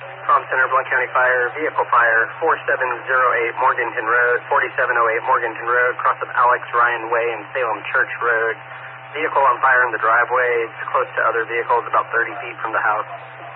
Palm Center, Blount County Fire, vehicle fire, 4708 Morganton Road, 4708 Morganton Road, cross of Alex Ryan Way and Salem Church Road. Vehicle on fire in the driveway. It's close to other vehicles, about 30 feet from the house.